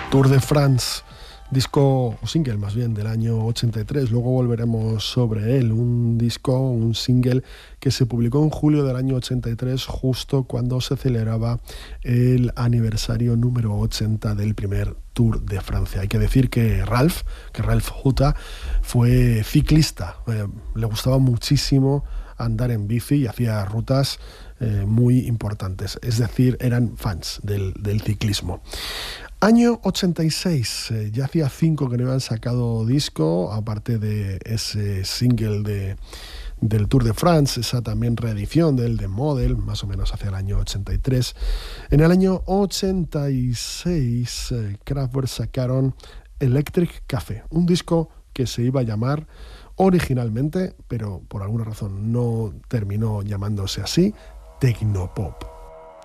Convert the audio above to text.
Tour de France, disco o single más bien del año 83, luego volveremos sobre él, un single que se publicó en julio del año 83, justo cuando se celebraba el aniversario número 80 del primer Tour de Francia. Hay que decir que Ralph Huta fue ciclista, le gustaba muchísimo andar en bici y hacía rutas muy importantes, es decir, eran fans del ciclismo. Año 86, ya hacía 5 que no habían sacado disco, aparte de ese single del Tour de France, esa también reedición del The Model, más o menos hacia el año 83. En el año 86, Kraftwerk sacaron Electric Café, un disco que se iba a llamar originalmente, pero por alguna razón no terminó llamándose así, Tecnopop.